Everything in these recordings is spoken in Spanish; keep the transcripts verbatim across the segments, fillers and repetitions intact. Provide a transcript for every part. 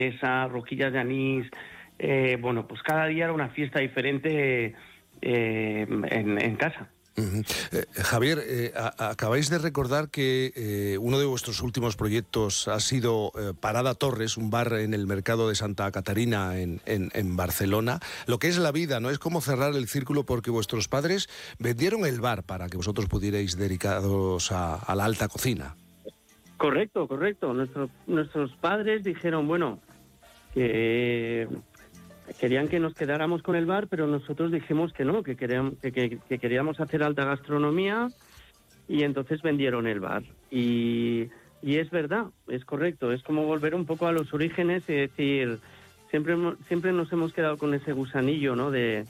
esa, rojillas de anís. Eh, bueno, pues cada día era una fiesta diferente eh, en, en casa. Uh-huh. eh, Javier, eh, a, acabáis de recordar que eh, uno de vuestros últimos proyectos ha sido eh, Parada Torres, un bar en el mercado de Santa Catarina en, en, en Barcelona. Lo que es la vida, ¿no? Es como cerrar el círculo porque vuestros padres vendieron el bar para que vosotros pudierais dedicaros a, a la alta cocina. Correcto, correcto. Nuestros, nuestros padres dijeron, bueno, que... querían que nos quedáramos con el bar, pero nosotros dijimos que no, que queríamos, que, que, que queríamos hacer alta gastronomía y entonces vendieron el bar. Y, y es verdad, es correcto, es como volver un poco a los orígenes y decir, siempre, siempre nos hemos quedado con ese gusanillo, ¿no? De,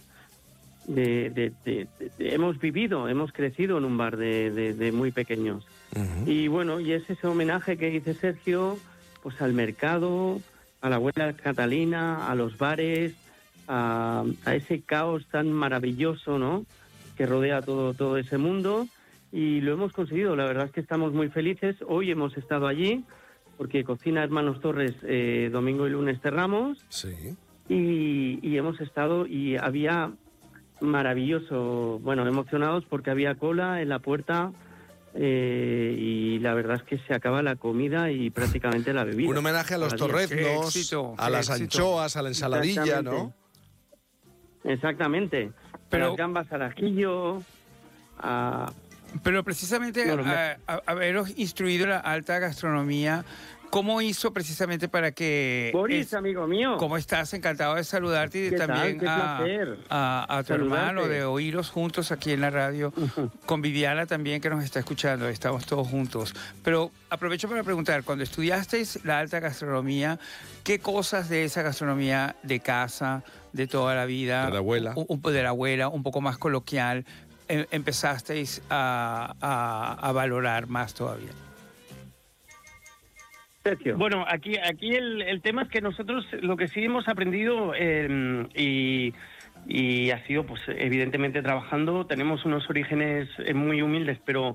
de, de, de, de, de hemos vivido, hemos crecido en un bar de, de, de muy pequeños. Uh-huh. Y bueno, y es ese homenaje que dice Sergio, pues al mercado, a la abuela Catalina, a los bares, a, a ese caos tan maravilloso, ¿no?, que rodea todo, todo ese mundo, y lo hemos conseguido. La verdad es que estamos muy felices. Hoy hemos estado allí, porque cocina Hermanos Torres eh, domingo y lunes cerramos, sí. y, y hemos estado, y había maravilloso, bueno, emocionados porque había cola en la puerta. Eh, y la verdad es que se acaba la comida y prácticamente la bebida. Un homenaje a los torreznos, éxito, a las éxito. anchoas, a la ensaladilla, ¿no? Exactamente. Pero, a las gambas al ajillo, a... Pero precisamente no, no, no. A, a, haberos instruido la alta gastronomía, ¿cómo hizo precisamente para que... Boris, es, amigo mío. ¿Cómo estás? Encantado de saludarte y también a, a, a tu Saludarte. hermano, de oíros juntos aquí en la radio, con Viviana también que nos está escuchando, estamos todos juntos. Pero aprovecho para preguntar, cuando estudiasteis la alta gastronomía, ¿qué cosas de esa gastronomía de casa, de toda la vida, de la abuela, un, de la abuela, un poco más coloquial, em, empezasteis a, a, a valorar más todavía? Sergio. Bueno, aquí aquí el, el tema es que nosotros lo que sí hemos aprendido eh, y, y ha sido, pues evidentemente trabajando, tenemos unos orígenes muy humildes, pero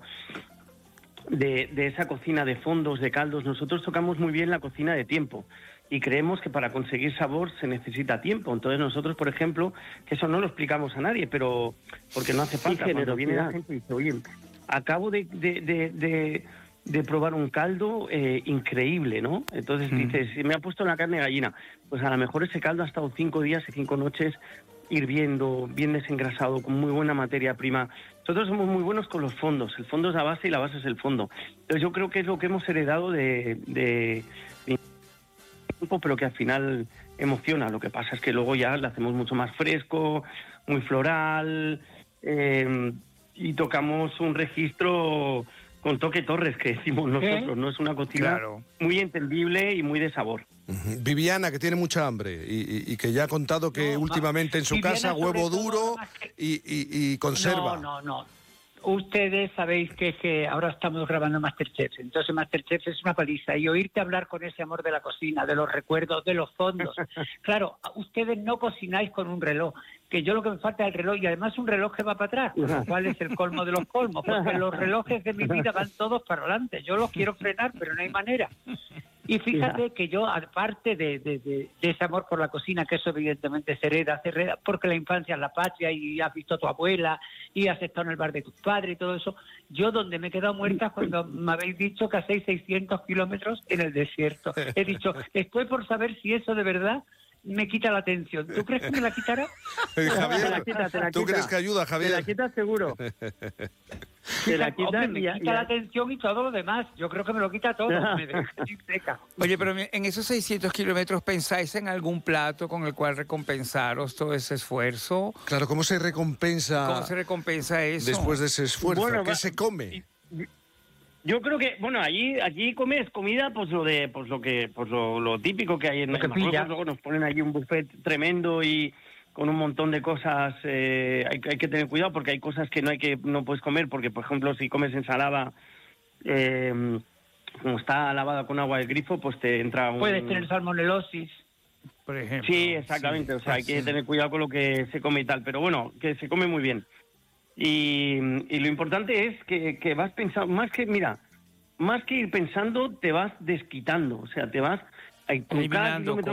de, de esa cocina de fondos, de caldos, nosotros tocamos muy bien la cocina de tiempo y creemos que para conseguir sabor se necesita tiempo. Entonces nosotros, por ejemplo, que eso no lo explicamos a nadie, pero porque no hace falta, sí, cuando viene la gente y dice, oye, acabo de... de, de, de de probar un caldo eh, increíble, ¿no? Entonces mm. dices, si me ha puesto la carne de gallina, pues a lo mejor ese caldo ha estado cinco días y cinco noches hirviendo, bien desengrasado, con muy buena materia prima. Nosotros somos muy buenos con los fondos, el fondo es la base y la base es el fondo. Entonces yo creo que es lo que hemos heredado de, de, de tiempo, pero que al final emociona. Lo que pasa es que luego ya lo hacemos mucho más fresco, muy floral, eh, y tocamos un registro... con toque Torres, que decimos nosotros, ¿Eh? ¿no? Es una cocina claro. muy entendible y muy de sabor. Uh-huh. Viviana, que tiene mucha hambre y, y, y que ya ha contado que no, últimamente en su Viviana casa huevo duro que... y, y, y conserva. No, no, no. Ustedes sabéis que, que ahora estamos grabando Masterchef, entonces Masterchef es una paliza y oírte hablar con ese amor de la cocina, de los recuerdos, de los fondos. Claro, ustedes no cocináis con un reloj, que yo lo que me falta es el reloj y además un reloj que va para atrás, con lo cual es el colmo de los colmos, porque los relojes de mi vida van todos para adelante. Yo los quiero frenar, pero no hay manera. Y fíjate que yo, aparte de, de, de, de ese amor por la cocina, que eso evidentemente se hereda, se hereda, porque la infancia es la patria y has visto a tu abuela y has estado en el bar de tus padres y todo eso, yo donde me he quedado muerta cuando me habéis dicho que hacéis seiscientos kilómetros en el desierto. He dicho, estoy por saber si eso de verdad me quita la atención. ¿Tú crees que me la quitará? Eh, Javier, te la quita, te la ¿tú quita. crees que ayuda, Javier? Te la quita seguro. Te la quita, Hombre, me quita ya, la atención y todo lo demás. Yo creo que me lo quita todo. Me deja seca. Oye, pero en esos seiscientos kilómetros, ¿pensáis en algún plato con el cual recompensaros todo ese esfuerzo? Claro, ¿cómo se recompensa? ¿Cómo se recompensa eso? Después de ese esfuerzo, bueno, ¿qué va, se come? Yo creo que, bueno, allí aquí comes comida, pues lo de, pues lo que, pues lo, lo típico que hay en Marruecos. Luego nos ponen allí un buffet tremendo y con un montón de cosas. Eh, hay, hay que tener cuidado porque hay cosas que no hay que no puedes comer porque, por ejemplo, si comes ensalada, eh, como está lavada con agua del grifo, pues te entra un... Puedes tener salmonelosis, por ejemplo. Sí, exactamente. Sí, o sea, hay que sí. tener cuidado con lo que se come y tal. Pero bueno, que se come muy bien. Y, y lo importante es que, que vas pensando, más que, mira, más que ir pensando, te vas desquitando, o sea, te vas a eliminando cosas.